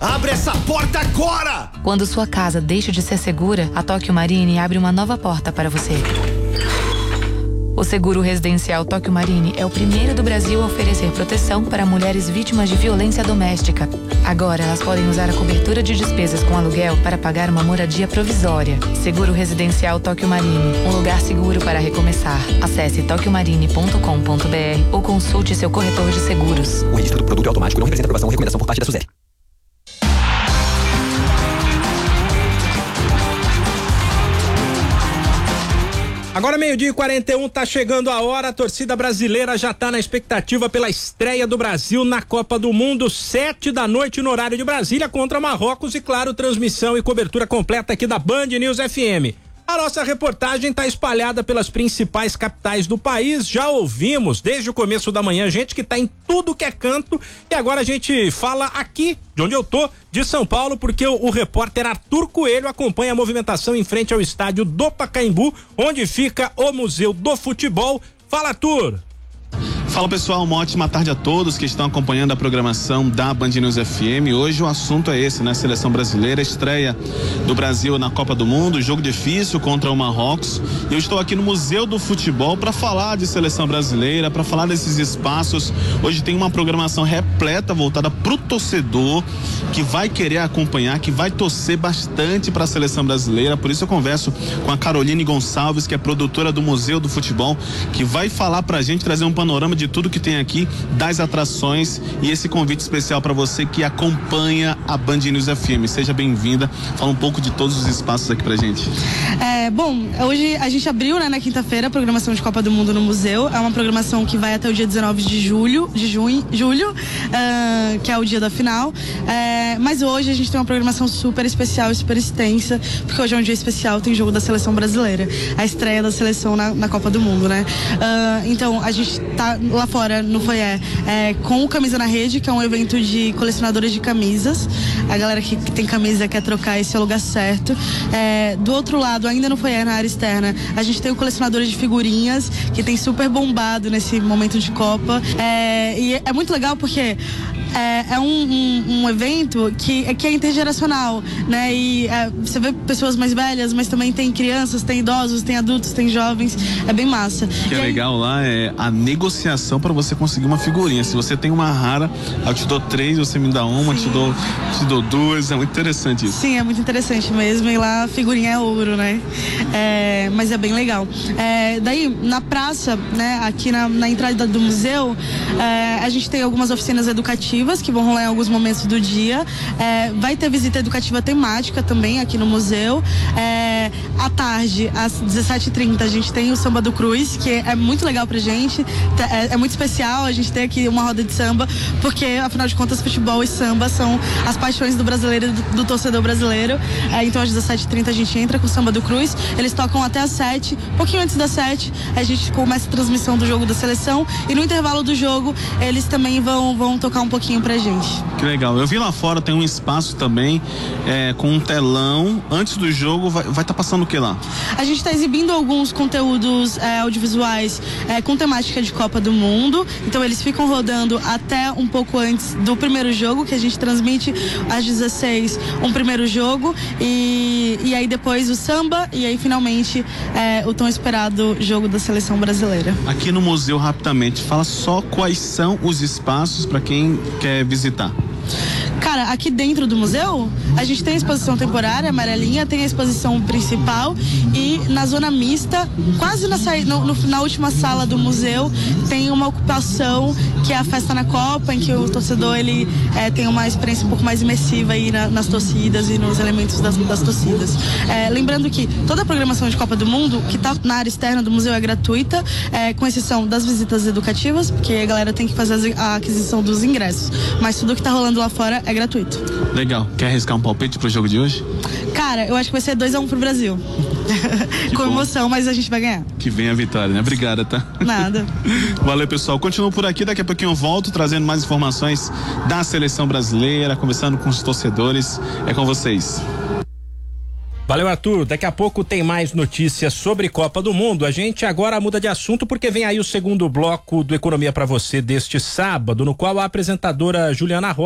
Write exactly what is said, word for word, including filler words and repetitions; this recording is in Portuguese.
Abre essa porta agora! Quando sua casa deixa de ser segura, a Tóquio Marine abre uma nova porta para você. O seguro residencial Tóquio Marine é o primeiro do Brasil a oferecer proteção para mulheres vítimas de violência doméstica. Agora elas podem usar a cobertura de despesas com aluguel para pagar uma moradia provisória. Seguro residencial Tóquio Marine, um lugar seguro para recomeçar. Acesse tóquio marine ponto com ponto b r ou consulte seu corretor de seguros. O registro do produto é automático e não representa aprovação ou recomendação por parte da SUSEP. Agora meio-dia e quarenta e um, tá chegando a hora, a torcida brasileira já tá na expectativa pela estreia do Brasil na Copa do Mundo, sete da noite no horário de Brasília contra Marrocos e claro, transmissão e cobertura completa aqui da Band News F M. A nossa reportagem está espalhada pelas principais capitais do país, já ouvimos desde o começo da manhã gente que está em tudo que é canto e agora a gente fala aqui, de onde eu tô, de São Paulo, porque o, o repórter Arthur Coelho acompanha a movimentação em frente ao estádio do Pacaembu, onde fica o Museu do Futebol. Fala, Arthur! Fala pessoal, uma ótima tarde a todos que estão acompanhando a programação da Band News F M. Hoje o assunto é esse, né? Seleção brasileira, estreia do Brasil na Copa do Mundo, jogo difícil contra o Marrocos. Eu estou aqui no Museu do Futebol para falar de seleção brasileira, para falar desses espaços. Hoje tem uma programação repleta voltada pro torcedor que vai querer acompanhar, que vai torcer bastante para a seleção brasileira. Por isso eu converso com a Caroline Gonçalves, que é produtora do Museu do Futebol, que vai falar pra gente, trazer um panorama de de tudo que tem aqui, das atrações e esse convite especial para você que acompanha a Band News F M. Seja bem-vinda. Fala um pouco de todos os espaços aqui pra gente. É, bom, hoje a gente abriu, né, na quinta-feira a programação de Copa do Mundo no museu. É uma programação que vai até o dia dezenove de julho, de junho, julho, uh, que é o dia da final. É, mas hoje a gente tem uma programação super especial e super extensa, porque hoje é um dia especial, tem jogo da seleção brasileira, a estreia da seleção na, na Copa do Mundo, né? Uh, então a gente tá lá fora no foyer é, com o Camisa na Rede, que é um evento de colecionadores de camisas. A galera que, que tem camisa quer trocar, esse é o lugar certo. É, do outro lado, ainda no foyer, na área externa, a gente tem o colecionador de figurinhas, que tem super bombado nesse momento de Copa. É, e é muito legal porque é, é um, um, um evento que, que é intergeracional, né? E é, você vê pessoas mais velhas, mas também tem crianças, tem idosos, tem adultos, tem jovens. É bem massa. O que e é aí, legal lá é a negociação para você conseguir uma figurinha. Se você tem uma rara, eu te dou três, você me dá uma, te dou, te dou duas. É muito interessante isso. Sim, é muito interessante mesmo. E lá a figurinha é ouro, né? É, mas é bem legal. É, daí, na praça, né, aqui na, na entrada do museu, é, a gente tem algumas oficinas educativas que vão rolar em alguns momentos do dia. É, vai ter visita educativa temática também aqui no museu. É, à tarde, às dezessete e trinta, a gente tem o Samba do Cruz, que é muito legal pra gente. É, é muito especial a gente ter aqui uma roda de samba, porque afinal de contas futebol e samba são as paixões do brasileiro, do, do torcedor brasileiro. É, então às dezessete e trinta a gente entra com o Samba do Cruz, eles tocam até às sete, um pouquinho antes das sete a gente começa a transmissão do jogo da seleção e no intervalo do jogo eles também vão, vão tocar um pouquinho pra gente. Que legal, eu vi lá fora, tem um espaço também é, com um telão, antes do jogo vai estar tá passando o que lá? A gente está exibindo alguns conteúdos é, audiovisuais é, com temática de Copa do Mundo, então eles ficam rodando até um pouco antes do primeiro jogo, que a gente transmite às dezesseis, um primeiro jogo e, e aí depois o samba e aí finalmente é, o tão esperado jogo da seleção brasileira. Aqui no museu, rapidamente, fala só quais são os espaços para quem quer visitar. Cara, aqui dentro do museu, a gente tem a exposição temporária, amarelinha, tem a exposição principal e na zona mista, quase na, no, no, na última sala do museu, tem uma ocupação que é a festa na Copa, em que o torcedor ele é, tem uma experiência um pouco mais imersiva aí na, nas torcidas e nos elementos das, das torcidas. É, lembrando que toda a programação de Copa do Mundo, que está na área externa do museu, é gratuita, é, com exceção das visitas educativas, porque a galera tem que fazer a aquisição dos ingressos, mas tudo que está rolando lá fora é gratuito. Legal. Quer arriscar um palpite pro jogo de hoje? Cara, eu acho que vai ser dois a um pro Brasil. Com emoção, mas a gente vai ganhar. Que venha a vitória, né? Obrigada, tá? Nada. Valeu, pessoal. Continuo por aqui, daqui a pouquinho eu volto trazendo mais informações da seleção brasileira, conversando com os torcedores. É com vocês. Valeu, Arthur. Daqui a pouco tem mais notícias sobre Copa do Mundo. A gente agora muda de assunto porque vem aí o segundo bloco do Economia pra Você deste sábado, no qual a apresentadora Juliana Rocha